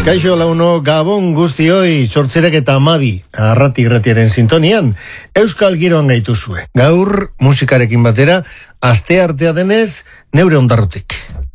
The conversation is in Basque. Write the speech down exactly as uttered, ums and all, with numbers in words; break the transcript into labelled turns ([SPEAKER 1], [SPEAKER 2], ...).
[SPEAKER 1] Kaixo launo, Gabon guztioi, sortzerek eta amabi, arrati gratiaren sintonian, Euskal Giroan gaituzue. Gaur, musikarekin batera, aste artea denez, neure ondarrutik.